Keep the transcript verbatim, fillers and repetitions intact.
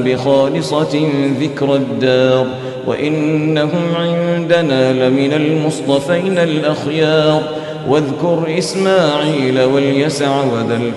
بخالصة ذكر الدار وإنهم عندنا لمن المصطفين الأخيار واذكر إسماعيل واليسع وذا